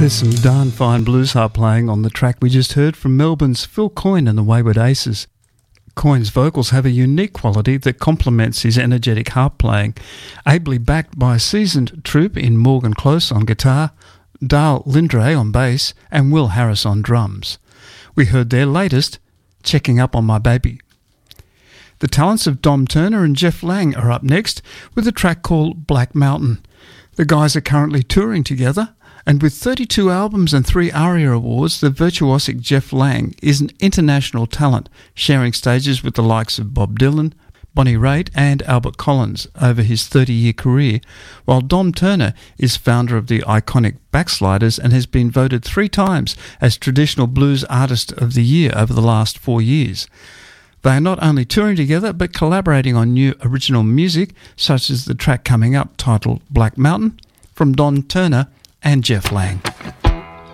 There's some darn fine blues harp playing on the track we just heard from Melbourne's Phil Coyne and the Wayward Aces. Coyne's vocals have a unique quality that complements his energetic harp playing, ably backed by a seasoned troupe in Morgan Close on guitar, Dale Lindray on bass and Will Harris on drums. We heard their latest, Checking Up on My Baby. The talents of Dom Turner and Jeff Lang are up next with a track called Black Mountain. The guys are currently touring together, and with 32 albums and 3 ARIA Awards, the virtuosic Jeff Lang is an international talent, sharing stages with the likes of Bob Dylan, Bonnie Raitt and Albert Collins over his 30-year career, while Dom Turner is founder of the iconic Backsliders and has been voted 3 times as Traditional Blues Artist of the Year over the last 4 years. They are not only touring together but collaborating on new original music, such as the track coming up titled Black Mountain from Dom Turner and Jeff Lang.